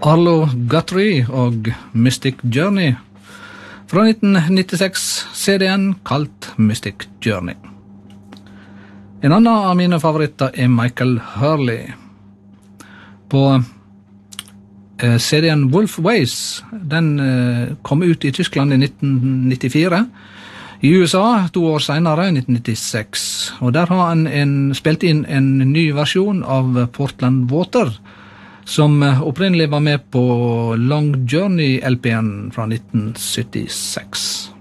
Arlo Guthrie og Mystic Journey fra 1996-serien kalt Mystic Journey. En annen av mine favoritter Michael Hurley. På serien Wolf Ways, den kom ut i Tyskland i 1994, i USA 2 år senere, 1996, og der har han spilt inn en ny versjon av Portland Water, som opprinnelig var med på Long Journey-LPN fra 1976.